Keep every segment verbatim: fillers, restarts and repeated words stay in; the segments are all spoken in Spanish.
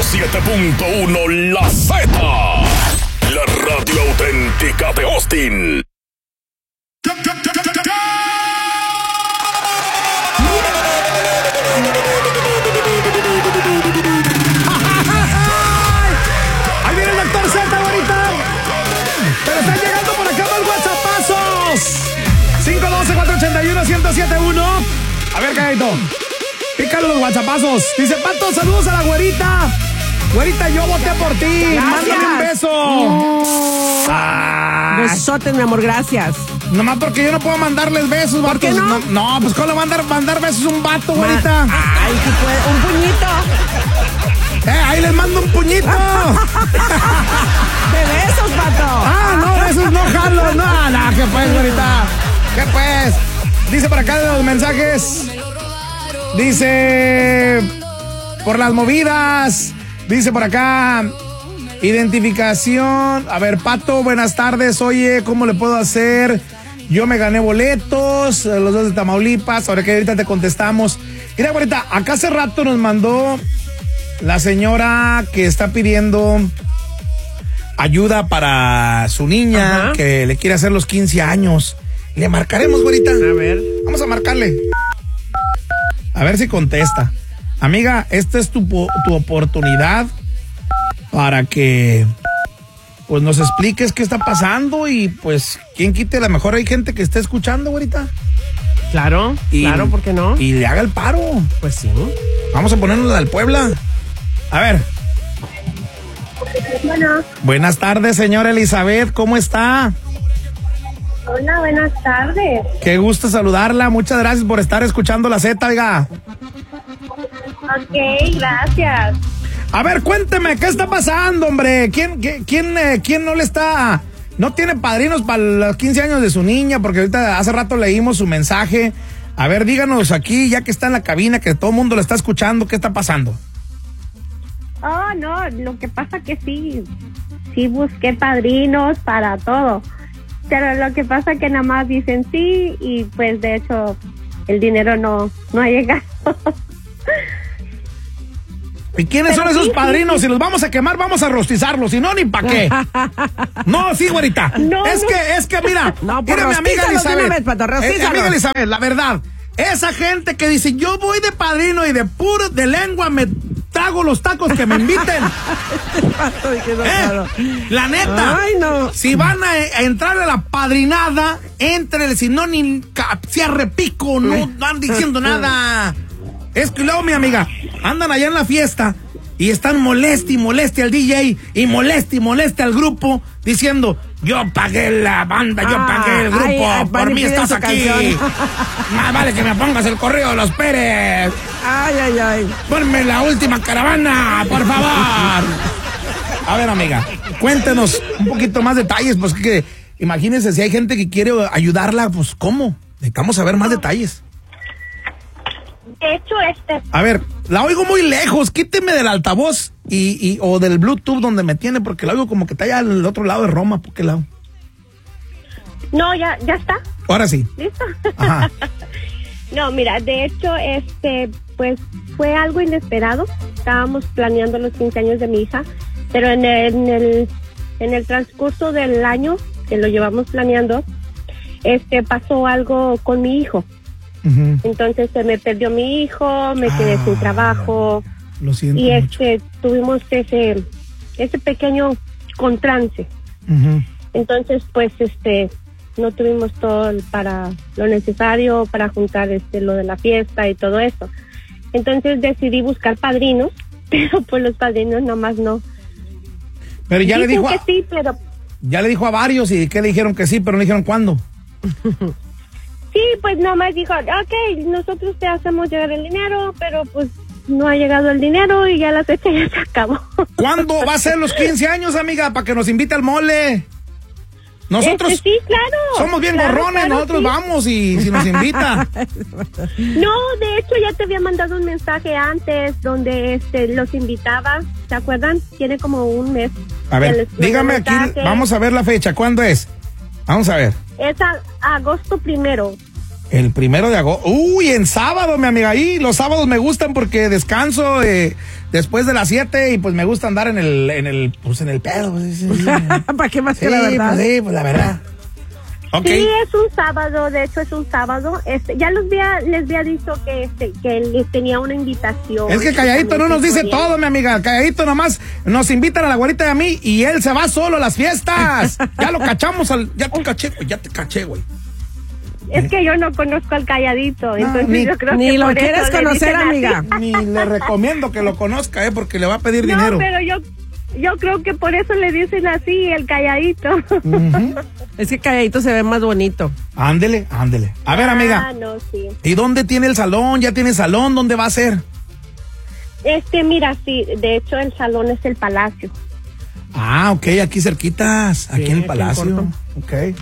siete punto uno La Z, la radio auténtica de Austin. Ahí viene el doctor Z, ahorita. Pero están llegando por acá los WhatsAppazos. cinco uno dos, cuatro ocho uno, uno cero siete uno. A ver, Caito. Pícalo los WhatsAppazos. Dice, Pato, saludos a la güerita. Güerita, yo voté por ti. Gracias. Mándame un beso. Oh. Ah, Besotes, mi amor, gracias. nomás porque yo no puedo mandarles besos. ¿Por qué vatos. no? No, pues ¿cómo le va a mandar, mandar besos a un vato, Ma- güerita? Ay, sí puede. Un puñito. Eh, ahí les mando un puñito. De besos, Pato. Ah, no, besos no jalo. No, no, ¿qué pues, güerita? ¿Qué pues? Dice por acá de los mensajes. Dice, por las movidas. Dice por acá, identificación. A ver, Pato, buenas tardes. Oye, ¿cómo le puedo hacer? Yo me gané boletos, los dos de Tamaulipas. Ahora que ahorita te contestamos. Mira, ahorita, acá hace rato nos mandó la señora que está pidiendo ayuda para su niña. Ajá. Que le quiere hacer los quince años. Le marcaremos, güerita. A ver. Vamos a marcarle. A ver si contesta. Amiga, esta es tu, tu oportunidad para que pues nos expliques qué está pasando y pues quién quite, a lo mejor hay gente que esté escuchando, güerita. Claro, Y, claro, ¿por qué no? Y le haga el paro. Pues sí. Vamos a ponernos al Puebla. A ver. Bueno, Buenas tardes, señora Elizabeth, ¿cómo está? hola, buenas tardes. Qué gusto saludarla, muchas gracias por estar escuchando la Z, oiga. Ok, gracias. A ver, cuénteme, ¿qué está pasando, hombre? ¿Quién, qué- quién, eh, quién no le está, no tiene padrinos para los quince años de su niña? Porque ahorita hace rato leímos su mensaje. A ver, díganos aquí, ya que está en la cabina, que todo el mundo lo está escuchando, ¿qué está pasando? Oh, no, lo que pasa que sí, sí busqué padrinos para todo. Pero lo que pasa que nada más dicen sí y pues de hecho el dinero no, no ha llegado. ¿Y quiénes Pero son esos sí, padrinos? sí, sí. Si los vamos a quemar, vamos a rostizarlos, si no, ni pa' qué. No, sí, güerita. No, es no. que, es que, mira, No, pues mira, mi amiga rostízalos de una Elizabeth. vez, Pato, Eh, rostízalos. amiga Elizabeth, la verdad, esa gente que dice, yo voy de padrino y de puro, de lengua me trago los tacos que me inviten. Pato, dije, no, Eh, claro. La neta. Ay, no. Si van a, a entrar a la padrinada, entren, si no, ni ca- cierre pico, no van diciendo nada. Es que luego, mi amiga, andan allá en la fiesta y están moleste y moleste al D J y moleste y moleste al grupo diciendo, yo pagué la banda, yo Ah, pagué el grupo, ay, ay, por van y mí piden estás su aquí. canción. Más vale que me pongas el correo de los Pérez. Ay, ay, ay. Ponme la última caravana, por favor. A ver, amiga, cuéntenos un poquito más detalles, pues que imagínense si hay gente que quiere ayudarla, pues ¿cómo? Necesitamos saber más detalles. De hecho, este, A ver, la oigo muy lejos, quíteme del altavoz y, y o del Bluetooth donde me tiene, porque la oigo como que está allá al otro lado de Roma, ¿por qué lado? no, ya, ya está, Ahora sí. ¿listo? Ajá. No, mira, de hecho, este, pues fue algo inesperado. Estábamos planeando los quince años de mi hija, pero en el, en el, en el transcurso del año que lo llevamos planeando, este, pasó algo con mi hijo. Uh-huh. Entonces se me perdió mi hijo, me quedé Ah, sin trabajo Lo siento y mucho. este, tuvimos ese, ese pequeño contrance. Uh-huh. Entonces, pues, este, no tuvimos todo el- para lo necesario para juntar este lo de la fiesta y todo eso. Entonces decidí buscar padrinos, pero pues los padrinos nomás no. Pero ya le Dicen dijo que a, sí, pero ya le dijo a varios y que le dijeron que sí, pero no dijeron cuándo. sí, pues nomás dijo, ok, nosotros te hacemos llegar el dinero, pero pues no ha llegado el dinero y ya la fecha ya se acabó. ¿Cuándo va a ser los quince años, amiga, para que nos invite al mole? Nosotros Este, sí, claro. somos bien Claro, gorrones, claro, nosotros sí. vamos y si nos invita. No, de hecho ya te había mandado un mensaje antes donde este los invitaba, ¿se acuerdan? Tiene como un mes. A que ver, les mandé dígame un aquí, mensaje. vamos a ver la fecha, ¿cuándo es? Vamos a ver. Es a- agosto primero. El primero de agosto. Uy, en sábado, mi amiga. Ahí los sábados me gustan porque descanso, eh, después de las siete y pues me gusta andar en el, en el, pues en el pedo. Pues, sí, sí. ¿Para qué más Sí, que la verdad? pues sí, pues la verdad. Ok. Sí, es un sábado, de hecho es un sábado. Este, ya les había, les había dicho que este, que les tenía una invitación. Es que Calladito no nos dice todo, mi amiga. Calladito nomás nos invitan a la güerita y a mí y él se va solo a las fiestas. Ya lo cachamos, al, ya te caché, güey, ya te caché, güey. Es que yo no conozco al Calladito, entonces ni- yo creo ni que lo por eso quieres le conocer, dicen así. amiga. Ni le recomiendo que lo conozca, eh, porque le va a pedir No, dinero. pero yo, yo creo que por eso le dicen así, el Calladito. Ujú. Es que Calladito se ve más bonito. Ándele, ándele. A ver, amiga, Ah, no, sí. ¿y dónde tiene el salón? ¿Ya tiene salón? ¿Dónde va a ser? Este, mira, sí, de hecho el salón es el Palacio. Ah, ok, aquí cerquitas, aquí Sí, en el aquí en Palacio. corto. Ok.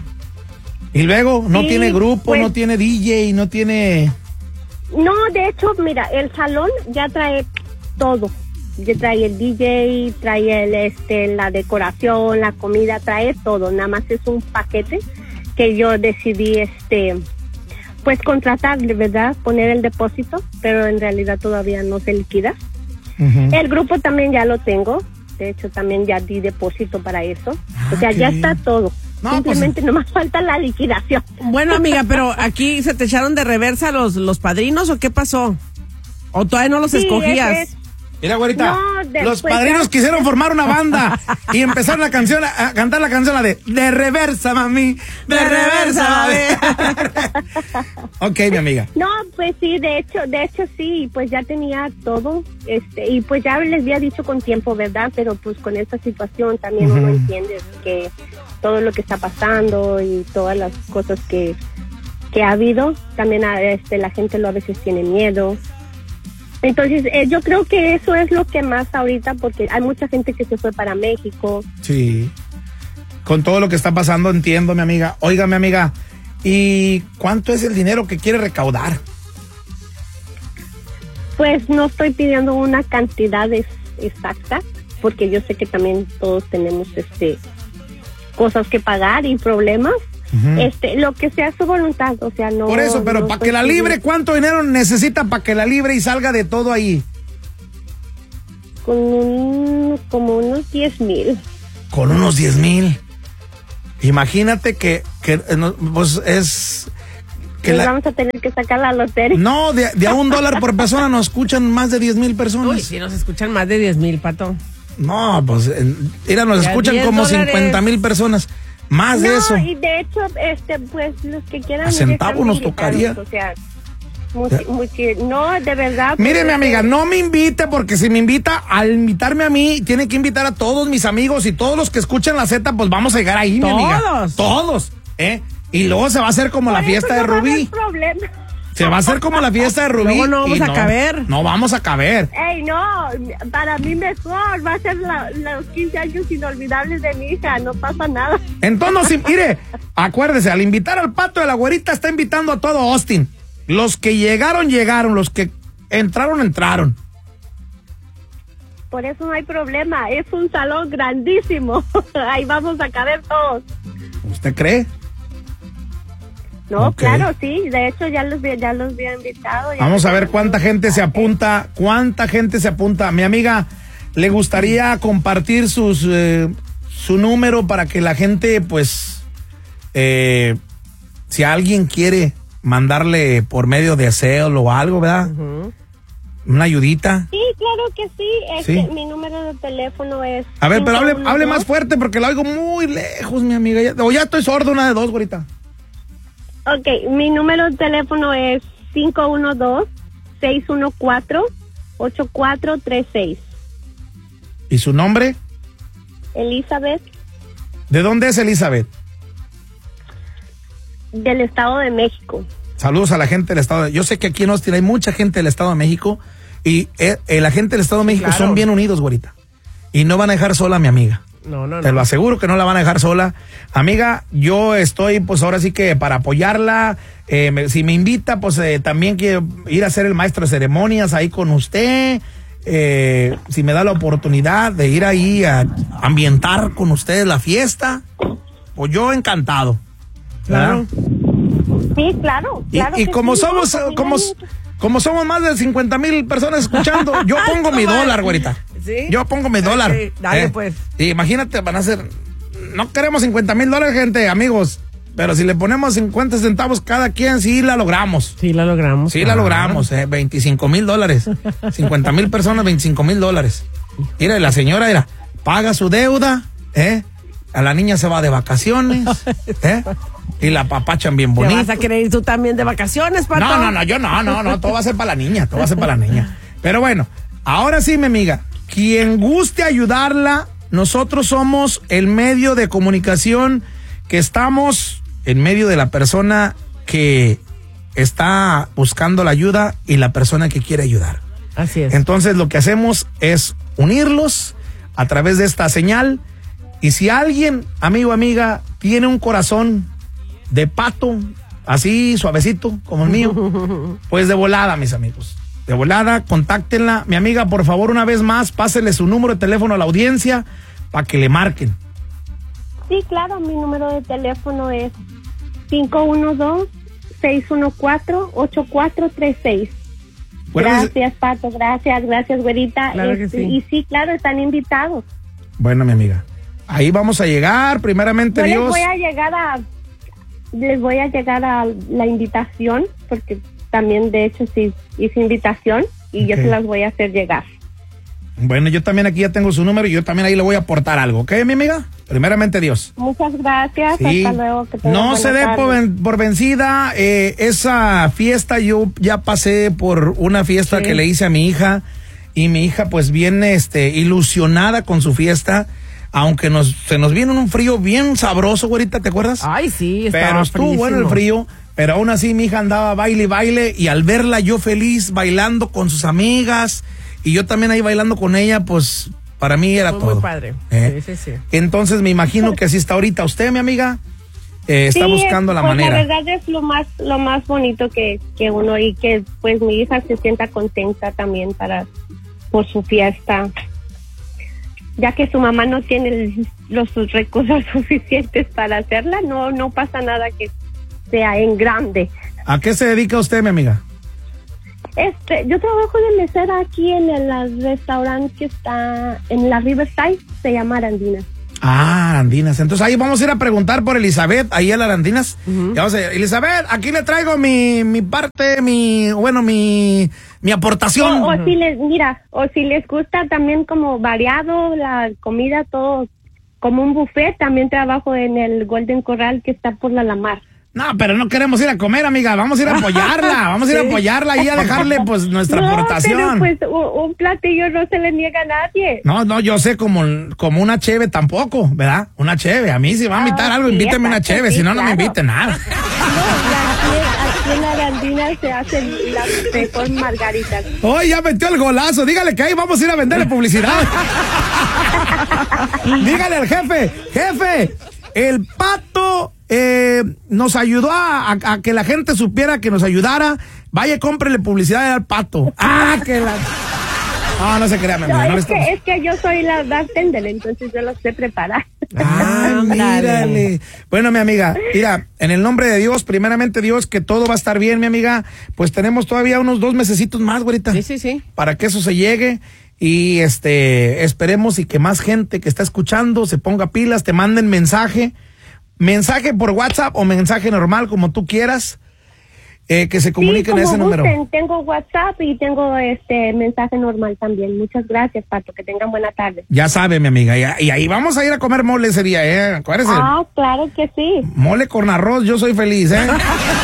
Y luego, no Sí, tiene grupo, pues- no tiene D J, no tiene... No, de hecho, mira, el salón ya trae todo. Ya trae el D J, trae el, este, la decoración, la comida, trae todo. Nada más es un paquete que yo decidí, este, pues contratar, ¿verdad? Poner el depósito, pero en realidad todavía no se liquida. Ujú. El grupo también ya lo tengo. De hecho, también ya di depósito para eso. Ah, o sea, qué ya bien. está todo. No, Simplemente nomás falta la liquidación. Bueno, amiga, pero aquí se te echaron de reversa los, los padrinos o qué pasó? ¿O todavía no los Sí, escogías? ese es- Mira, güerita, No, después los padrinos ya- quisieron formar una banda y empezaron la canción, a, a cantar la canción la de De reversa, mami, de, De reversa, reversa, mami. Ok, mi amiga. No, pues sí, de hecho, de hecho sí, pues ya tenía todo, este, y pues ya les había dicho con tiempo, ¿verdad? Pero pues con esta situación también uno Ujú. entiende que todo lo que está pasando y todas las cosas que, que ha habido, también a, este, la gente lo a veces tiene miedo. Entonces, eh, yo creo que eso es lo que más ahorita, porque hay mucha gente que se fue para México. Sí. Con todo lo que está pasando, entiendo, mi amiga. Oiga, mi amiga, ¿y cuánto es el dinero que quiere recaudar? Pues no estoy pidiendo una cantidad es- exacta, porque yo sé que también todos tenemos este cosas que pagar y problemas. Ujú. Este, lo que sea su voluntad, o sea, no. Por eso, pero no para estoy que la pidiendo- libre, ¿cuánto dinero necesita para que la libre y salga de todo ahí? Con un, como unos diez mil. Con unos diez mil. Imagínate que, que eh, no, pues es... Que Nos la- vamos a tener que sacar la lotería. no, de, de a un dólar por persona nos escuchan más de diez mil personas. Uy, si nos escuchan más de diez mil, Pato. No, pues, eh, mira, nos Ya escuchan diez como dólares. cincuenta mil personas. Más de No, eso. y de hecho, este, pues los que quieran. A ir centavo están nos invitados, tocaría. O sea, muchi- muchi- no, de verdad. Mire, mi pues, amiga, este, no me invite porque si me invita, al invitarme a mí, tiene que invitar a todos mis amigos y todos los que escuchan la Z, pues vamos a llegar ahí, mi amiga. Todos. Todos, ¿eh? Y luego se va a hacer como la por fiesta eso de no va a haber Rubí. problema. Se va a hacer como la fiesta de Rubí. Luego no vamos y a caber. No vamos a caber. Ey, no, para mí mejor, va a ser la- los quince años inolvidables de mi hija, no pasa nada. Entonces, no, si- mire, acuérdese, al invitar al Pato de la Güerita está invitando a todo Austin. Los que llegaron, llegaron. Los que entraron, entraron. Por eso no hay problema, es un salón grandísimo, ahí vamos a caber todos. ¿Usted cree? No, Ok. claro, sí, de hecho ya los, vi- ya los había invitado. ya Vamos los a ver había cuánta gente se invitado. apunta, cuánta gente se apunta. Mi amiga, ¿le gustaría compartir sus eh, su número para que la gente, pues, eh, si alguien quiere mandarle por medio de SEO o algo, ¿verdad? Una ayudita. Sí, claro que sí, este, Sí. mi número de teléfono es... A ver, pero hable, cinco uno hable dos. más fuerte porque lo oigo muy lejos, mi amiga. Ya- o ya estoy sordo, una de dos, güerita. Ok, mi número de teléfono es cinco uno dos, seis uno cuatro, ocho cuatro tres seis. ¿Y su nombre? Elizabeth, ¿De dónde es Elizabeth? del Estado de México. Saludos a la gente del Estado de... Yo sé que aquí en Austin hay mucha gente del Estado de México y eh, eh, la gente del Estado de México claro. son bien unidos, güerita. Y no van a dejar sola a mi amiga. No, no, Te no. lo aseguro que no la van a dejar sola. Amiga, yo estoy pues ahora sí que para apoyarla. Eh, me- si me invita, pues eh, también quiero ir a ser el maestro de ceremonias ahí con usted. Eh, si me da la oportunidad de ir ahí a ambientar con ustedes la fiesta, pues yo encantado. ¿verdad? Claro. Sí, claro, Y, claro. y que como sí, somos, no, como, pues, como somos más de cincuenta mil personas escuchando, yo pongo mi dólar, güerita. ¿Sí? Yo pongo mi dólar. Sí, dale, eh. pues. Y imagínate, van a ser, no queremos cincuenta mil dólares, gente, amigos, pero si le ponemos cincuenta centavos cada quien, sí la logramos. Sí la logramos. Sí la logramos, eh, veinticinco mil dólares. cincuenta mil personas, veinticinco mil dólares. Mira, la señora, mira, paga su deuda, ¿eh? A la niña se va de vacaciones, ¿eh? Y la papachan bien bonito. ¿Te vas a querer ir tú también de vacaciones, Pato? No, no, no, yo no, no, no, todo va a ser para la niña, todo va a ser para la niña. Pero bueno, ahora sí, mi amiga, quien guste ayudarla, nosotros somos el medio de comunicación que estamos en medio de la persona que está buscando la ayuda y la persona que quiere ayudar. Así es. Entonces lo que hacemos es unirlos a través de esta señal. Y si alguien, amigo, amiga, tiene un corazón de pato, así suavecito como el mío, pues de volada, mis amigos. De volada, contáctenla. Mi amiga, por favor, una vez más, pásele su número de teléfono a la audiencia para que le marquen. Sí, claro, mi número de teléfono es cinco uno dos, seis uno cuatro, ocho cuatro tres seis. Bueno, gracias, Pato, gracias, gracias, güerita. Claro que Este, sí. Y sí, claro, están invitados. Bueno, mi amiga, ahí vamos a llegar, primeramente Yo les Dios. voy a llegar a, les voy a llegar a la invitación, porque también, de hecho, sí hice invitación y yo Ok. se las voy a hacer llegar. Bueno, yo también aquí ya tengo su número y yo también ahí le voy a aportar algo, ¿ok, mi amiga? Primeramente Dios. Muchas gracias, Sí. hasta luego. Que tengan No buena se dé tarde. por, ven- por vencida. Eh, esa fiesta, yo ya pasé por una fiesta Sí. que le hice a mi hija y mi hija pues viene este, ilusionada con su fiesta, aunque nos se nos viene un frío bien sabroso, güerita, ¿te acuerdas? Ay, sí, estaba Pero estuvo bueno el fríísimo. frío, pero aún así mi hija andaba baile y baile y al verla yo feliz bailando con sus amigas y yo también ahí bailando con ella, pues para mí era Fue todo. muy padre. ¿Eh? Sí, sí, sí. Entonces me imagino que así está ahorita usted, mi amiga, eh, está Sí, buscando la pues, manera. La verdad es lo más, lo más bonito que, que uno, y que pues mi hija se sienta contenta también para por su fiesta, ya que su mamá no tiene el- los sus recursos suficientes para hacerla. No, no pasa nada que sea en grande. ¿A qué se dedica usted, mi amiga? Este, yo trabajo de mesera aquí en el, el restaurante que está en la Riverside, se llama Arandinas. Ah, Arandinas. Entonces ahí vamos a ir a preguntar por Elizabeth, ahí a la Arandinas. Y vamos a decir, Elizabeth, aquí le traigo mi, mi parte, mi, bueno, mi, mi aportación. O, o si les, mira, o si les gusta también como variado la comida, todo como un buffet, también trabajo en el Golden Corral que está por la Lamar. No, pero no queremos ir a comer, amiga, vamos a ir a apoyarla, vamos a ir a apoyarla y a dejarle pues nuestra No, aportación. pero pues un, un platillo no se le niega a nadie. No, no, yo sé como, como una cheve tampoco, ¿verdad? Una cheve. A mí si va a invitar Ah, algo, sí, invíteme una exacto, cheve, sí, si no, no me claro. invite nada. No, y aquí, aquí en Arandina se hacen las mejor margaritas. Hoy ya metió el golazo, dígale que ahí vamos a ir a venderle publicidad. Dígale al jefe, jefe, el Pato eh, nos ayudó a, a, a que la gente supiera que nos ayudara. Vaya, cómprele publicidad al Pato. Ah, que la... No, no se crea, mi No, amiga, no le es, estamos... que, es que yo soy la bartender, entonces yo lo sé preparar. Ah, Ándale. mírale. Bueno, mi amiga, mira, en el nombre de Dios, primeramente Dios, que todo va a estar bien, mi amiga. Pues tenemos todavía unos dos mesecitos más, güerita. Sí, sí, sí. Para que eso se llegue y este esperemos y que más gente que está escuchando se ponga pilas, te manden mensaje, mensaje por WhatsApp o mensaje normal, como tú quieras, eh, que se comuniquen sí, a ese como número. gusten. Tengo WhatsApp y tengo este mensaje normal también. Muchas gracias, Pato. Que tengan buena tarde. Ya sabe, mi amiga, y, y ahí vamos a ir a comer mole ese día, ¿eh? Acuérdese. Ah, claro que sí. Mole con arroz, yo soy feliz, ¿eh?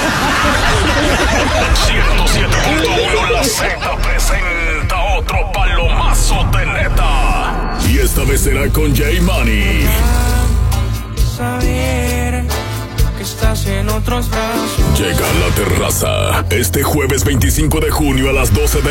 ciento siete punto uno La Z presenta otro palomazo de neta. Y esta vez será con Jay Money. Saber que estás en otros brazos. Llega a la terraza este jueves veinticinco de junio a las doce de